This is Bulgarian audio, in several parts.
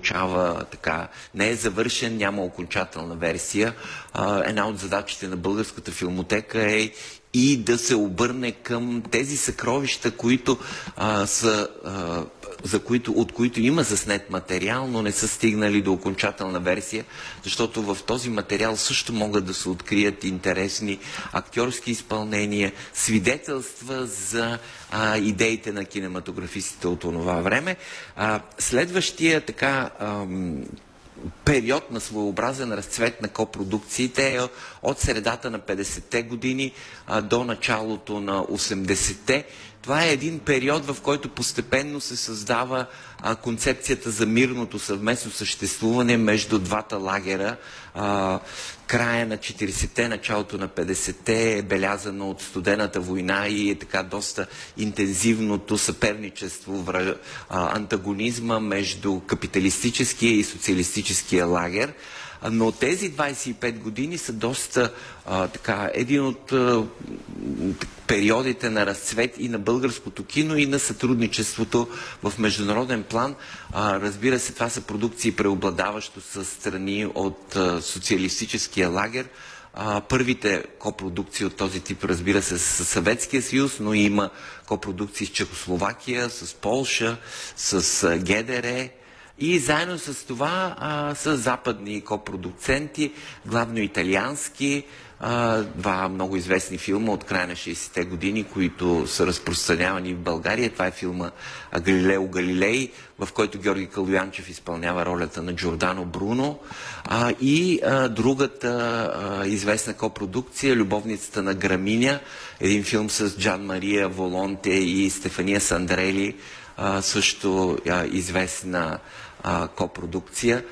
получава така, не е завършен, няма окончателна версия. Една от задачите на Българската филмотека е и да се обърне към тези съкровища, които от които има заснет материал, но не са стигнали до окончателна версия, защото в този материал също могат да се открият интересни актьорски изпълнения, свидетелства за идеите на кинематографистите от това време. Следващия така период на своеобразен разцвет на копродукциите е от средата на 50-те години до началото на 80-те. Това е един период, в който постепенно се създава концепцията за мирното съвместно съществуване между двата лагера. Края на 40-те, началото на 50-те е белязано от студената война и е така доста интензивното съперничество, антагонизма между капиталистическия и социалистическия лагер. Но тези 25 години са доста един от периодите на разцвет и на българското кино, и на сътрудничеството в международен план. Разбира се, това са продукции преобладаващо с страни от социалистическия лагер. Първите копродукции от този тип, разбира се, с Съветския съюз, но има копродукции с Чехословакия, с Полша, с ГДР. И заедно с това са западни копродуценти, главно италиански, два много известни филма от края на 60-те години, които са разпространявани в България. Това е филма Галилео Галилей, в който Георги Калоянчев изпълнява ролята на Джордано Бруно. И другата известна копродукция, Любовницата на Граминя, един филм с Джан Мария Волонте и Стефания Сандрели, също известна копродукция.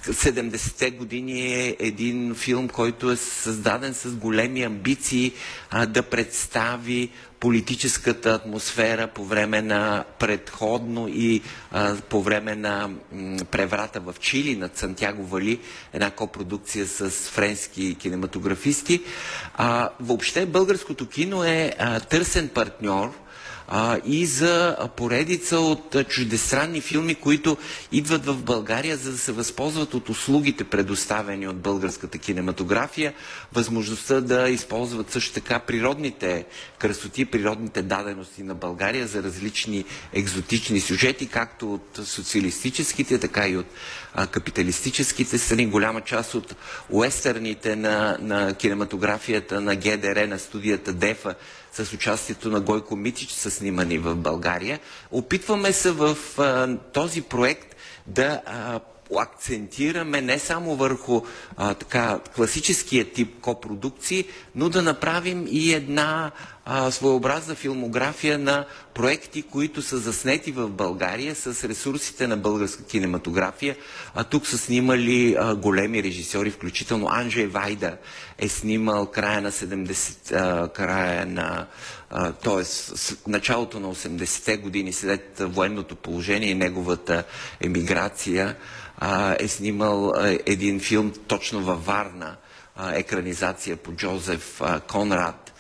70-те години е един филм, който е създаден с големи амбиции да представи политическата атмосфера по време на предходно и по време на преврата в Чили на Сантяго Вали, една копродукция с френски кинематографисти. Въобще българското кино е търсен партньор и за поредица от чуждестранни филми, които идват в България, за да се възползват от услугите, предоставени от българската кинематография, възможността да използват също така природните красоти, природните дадености на България за различни екзотични сюжети, както от социалистическите, така и от капиталистическите страни. Голяма част от уестърните на кинематографията на ГДР, на студията ДЕФА, с участието на Гойко Митич, са снимани в България. Опитваме се в този проект да акцентираме не само върху класическия тип копродукции, но да направим и една своеобразна филмография на проекти, които са заснети в България с ресурсите на българска кинематография. Тук са снимали големи режисьори, включително Анджей Вайда е снимал края на 70, т.е. началото на 80-те години, след военното положение и неговата емиграция, е снимал един филм точно във Варна, екранизация по Джозеф Конрад.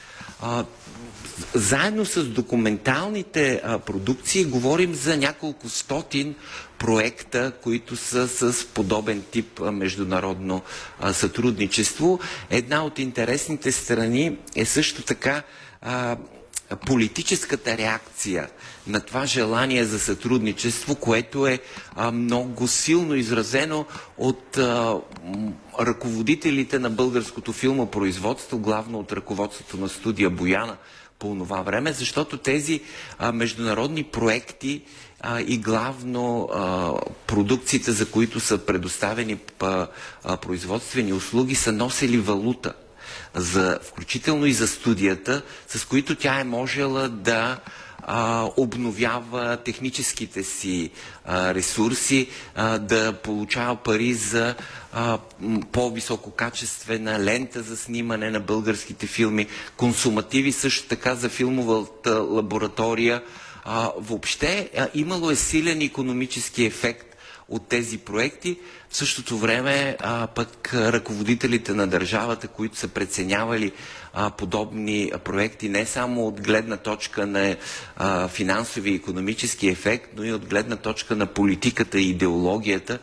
Заедно с документалните продукции говорим за няколко стотин проекта, които са с подобен тип международно сътрудничество. Една от интересните страни е също така политическата реакция на това желание за сътрудничество, което е много силно изразено от ръководителите на българското филмопроизводство, главно от ръководството на студия Бояна по това време, защото тези международни проекти и главно продукциите, за които са предоставени производствени услуги, са носили валута, включително и за студията, с които тя е можела да обновява техническите си ресурси, да получава пари за по-висококачествена лента за снимане на българските филми, консумативи също така за филмовата лаборатория. Въобще имало е силен икономически ефект от тези проекти. В същото време пък ръководителите на държавата, които са преценявали подобни проекти не само от гледна точка на финансови и икономически ефект, но и от гледна точка на политиката и идеологията,